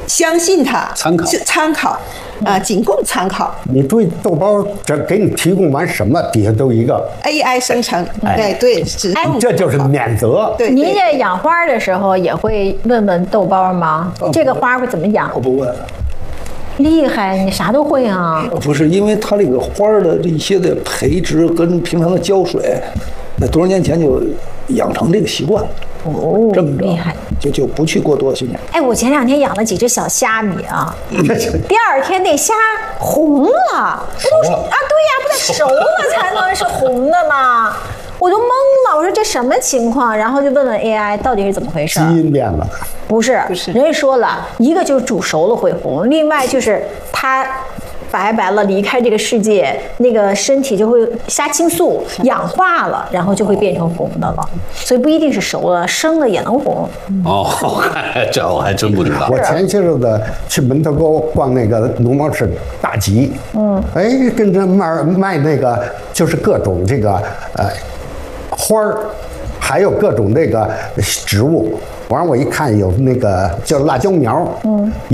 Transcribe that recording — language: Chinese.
相信它， 参考仅供参考。 你注意豆包这给你提供完什么，底下都一个 AI 生成，对， 这就是免责。 对， 您这养花的时候也会问问豆包吗？这个花会怎么养？ 我不问。 厉害，你啥都会啊！ 不是，因为它这个花的这些的培植跟平常的浇水，那多少年前就养成这个习惯。 哦， 这么着厉害， 就不去过多训练。 哎，我前2天养了几只小虾米啊，第2天那虾红了，不都啊？对呀，不得熟了才能是红的吗？我就懵了，我说这什么情况？然后就问问 AI 到底是怎么回事。 基因变了， 不是，人家说了一个就是煮熟了会红，另外就是它白了离开这个世界，那个身体就会虾青素氧化了，然后就会变成红的了。所以不一定是熟了，生了也能红。 哦，这我还真不知道。 我前些日子去门头沟逛那个农贸市大集，哎，跟着卖那个就是各种这个花儿，还有各种这个植物。完了我一看有那个叫辣椒苗，